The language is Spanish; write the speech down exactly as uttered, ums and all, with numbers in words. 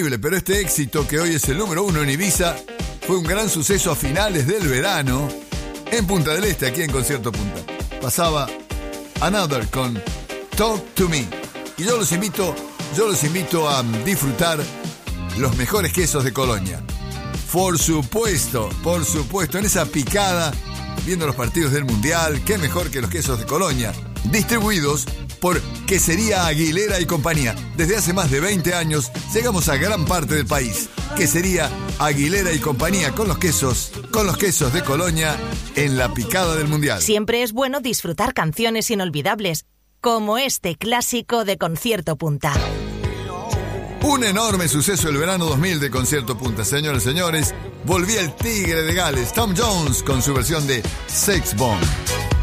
increíble, pero este éxito, que hoy es el número uno en Ibiza, fue un gran suceso a finales del verano en Punta del Este, aquí en Concierto Punta. Pasaba Another con Talk to Me. Y yo los invito, yo los invito a disfrutar los mejores quesos de Colonia. Por supuesto, por supuesto, en esa picada, viendo los partidos del Mundial, qué mejor que los quesos de Colonia, distribuidos por Quesería Aguilera y Compañía. Desde hace más de veinte años llegamos a gran parte del país. Quesería Aguilera y Compañía, con los quesos, con los quesos de Colonia en la picada del Mundial. Siempre es bueno disfrutar canciones inolvidables, como este clásico de Concierto Punta. Un enorme suceso el verano dos mil de Concierto Punta. Señores y señores, volvía el Tigre de Gales, Tom Jones, con su versión de Sex Bomb.